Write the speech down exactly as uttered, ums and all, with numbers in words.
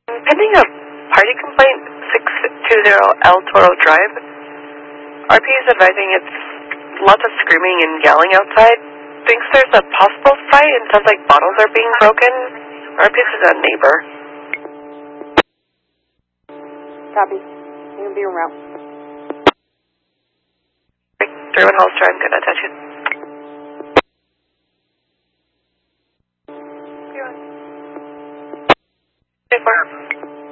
Pending a party complaint, six two zero El Toro Drive. R P is advising it's lots of screaming and yelling outside. Thinks there's a possible fight and sounds like bottles are being broken. R P is a neighbor. Copy. You can be around. three one Hollister, I'm good, attention.